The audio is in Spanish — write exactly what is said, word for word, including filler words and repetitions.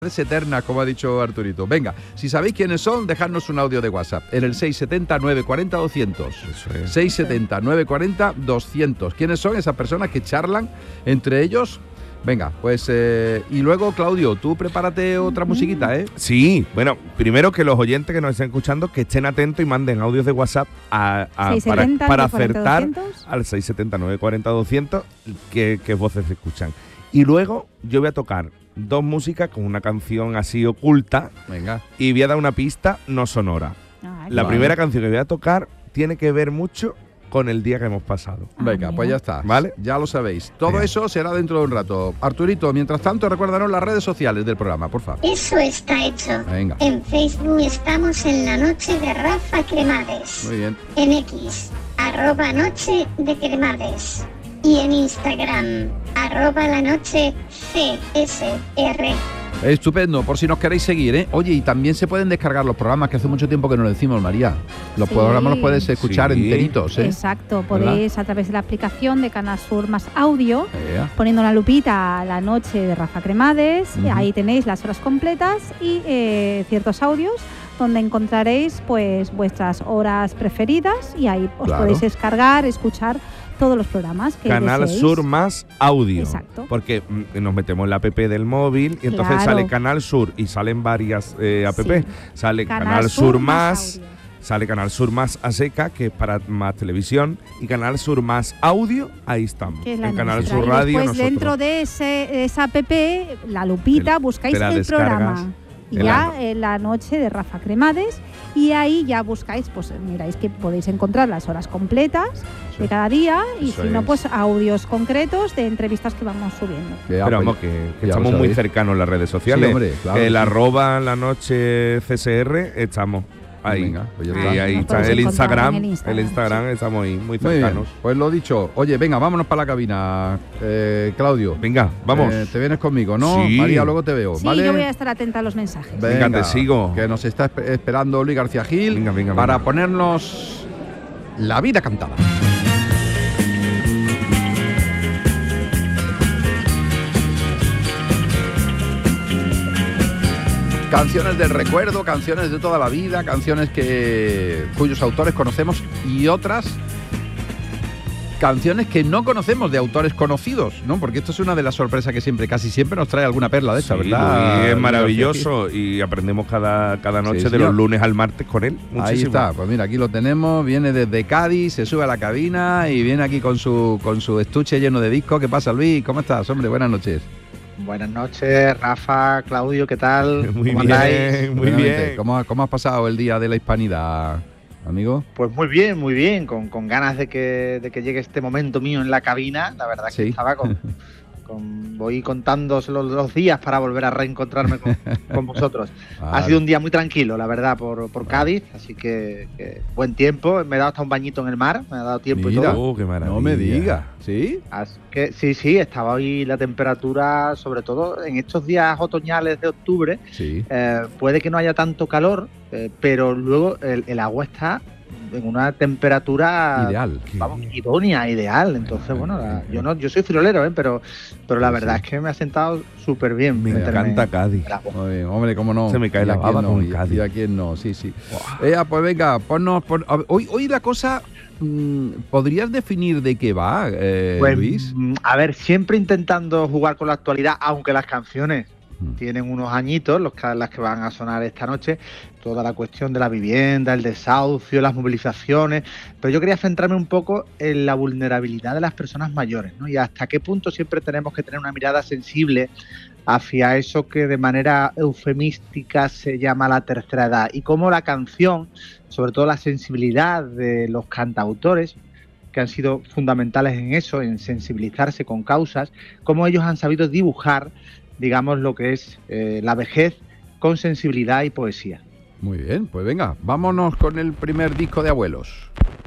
Es eterna, como ha dicho Arturito. Venga, si sabéis quiénes son, dejadnos un audio de WhatsApp en el seis siete cero, nueve cuatro cero, doscientos. Eso es. seis siete cero, nueve cuatro cero, doscientos. ¿Quiénes son esas personas que charlan entre ellos? Venga, pues eh, y luego, Claudio, tú prepárate otra musiquita, ¿eh? Sí, bueno, primero que los oyentes que nos estén escuchando que estén atentos y manden audios de WhatsApp a, a, para, para acertar al seis siete cero, nueve cuatro cero, doscientos qué, qué voces se escuchan. Y luego yo voy a tocar dos músicas con una canción así oculta. Venga. Y voy a dar una pista no sonora. Ah, La vale. primera canción que voy a tocar tiene que ver mucho con el día que hemos pasado. Ah, Venga, mira. pues ya está. ¿Vale? Ya lo sabéis. Todo Venga. eso será dentro de un rato. Arturito, mientras tanto, recuérdanos las redes sociales del programa, por favor. Eso está hecho. Venga. En Facebook estamos en la noche de Rafa Cremades. Muy bien. En X, arroba noche de Cremades. Y en Instagram, arroba la noche C S R. Estupendo, por si nos queréis seguir, ¿eh? Oye, y también se pueden descargar los programas, que hace mucho tiempo que no lo decimos, María. Los Sí. programas los puedes escuchar Sí. enteritos, ¿eh? Exacto, podéis a través de la aplicación de Canal Sur Más Audio, Ea. poniendo la lupita a la noche de Rafa Cremades, Ujú. ahí tenéis las horas completas y eh, ciertos audios donde encontraréis pues vuestras horas preferidas y ahí os Claro. podéis descargar, escuchar todos los programas que Canal deseéis. Sur Más Audio. Exacto. Porque mm, nos metemos en la app del móvil y entonces Claro. sale Canal Sur y salen varias eh, app. Sí. Sale Canal, Canal, Sur Más, Audio. sale Canal Sur Más a seca, que es para más televisión, y Canal Sur Más Audio, ahí estamos. Que es la en Canal nuestra. Sur Y Radio después nosotros. dentro de ese, esa app, la lupita, Te- buscáis te la el descargas. programa. Y En ya la- en la noche de Rafa Cremades, y ahí ya buscáis, pues miráis que podéis encontrar las horas completas Sí. de cada día, y Eso si no, es. pues audios concretos de entrevistas que vamos subiendo. Que, ah, Pero pues, vamos, que, que ya lo estamos muy sabéis. cercanos en las redes sociales. Sí, hombre, claro, el sí. arroba la noche C S R, estamos ahí. Venga, pues ya Y está. ahí Nos está podéis el encontrar Instagram, en el el Instagram, Instagram, sí. estamos ahí muy Muy bien, cercanos. pues lo dicho. Oye, venga, vámonos para la cabina. Eh, Claudio. Venga, vamos. Eh, te vienes conmigo, ¿no? Sí. María, luego te veo, Sí, ¿vale? yo voy a estar atenta a los mensajes. Venga, te sigo. Que nos está esp- esperando Luis García Gil Venga, venga, para venga. ponernos La Vida Cantada. Canciones del recuerdo, canciones de toda la vida, canciones que cuyos autores conocemos y otras canciones que no conocemos de autores conocidos, ¿no? Porque esto es una de las sorpresas que siempre, casi siempre nos trae alguna perla de esta, Sí, ¿verdad? Luis es Luis maravilloso y aprendemos cada, cada noche Sí, de señor. los lunes al martes con él. Ahí Muchísimo. está, pues mira, aquí lo tenemos, viene desde Cádiz, se sube a la cabina y viene aquí con su con su estuche lleno de discos. ¿Qué pasa, Luis? ¿Cómo estás, hombre? Buenas noches. Buenas noches, Rafa, Claudio, ¿qué tal? Muy ¿Cómo bien. andáis? Muy Buenamente. bien. ¿Cómo, ¿Cómo has pasado el Día de la Hispanidad, amigo? Pues muy bien, muy bien, con, con ganas de que, de que llegue este momento mío en la cabina. La verdad es que Sí. estaba con, con- voy contando los, los días para volver a reencontrarme con, con vosotros. Ha Vale. sido un día muy tranquilo, la verdad, por, por Cádiz, así que, que buen tiempo. Me he dado hasta un bañito en el mar, me ha dado tiempo y Mira. todo. Oh, qué maravilla. No me digas, ¿sí? Así que sí, sí, estaba hoy la temperatura, sobre todo en estos días otoñales de octubre. Sí. Eh, puede que no haya tanto calor, eh, pero luego el, el agua está en una temperatura Ideal. vamos, idónea, ideal. Entonces, bueno, la- yo no, yo soy friolero, ¿eh? pero, pero la Sí, verdad sí. es que me ha sentado súper bien. Me meterme encanta en Cádiz. el agua. Muy bien, hombre, cómo no. Se me cae ¿Y la a quién baba no? con ¿Y- Cádiz. ¿Y a quién no? Sí, sí. Eh, pues venga, ponnos... pon- a ver, hoy, hoy la cosa... mm, ¿Podrías definir de qué va, eh, Pues, Luis? mm, a ver, siempre intentando jugar con la actualidad, aunque las canciones Mm. tienen unos añitos, los que, las que van a sonar esta noche, toda la cuestión de la vivienda, el desahucio, las movilizaciones, pero yo quería centrarme un poco en la vulnerabilidad de las personas mayores, ¿no? Y hasta qué punto siempre tenemos que tener una mirada sensible hacia eso que de manera eufemística se llama la tercera edad, y cómo la canción, sobre todo la sensibilidad de los cantautores, que han sido fundamentales en eso, en sensibilizarse con causas, cómo ellos han sabido dibujar, digamos, lo que es eh, la vejez con sensibilidad y poesía. Muy bien, pues venga, vámonos con el primer disco de Abuelos.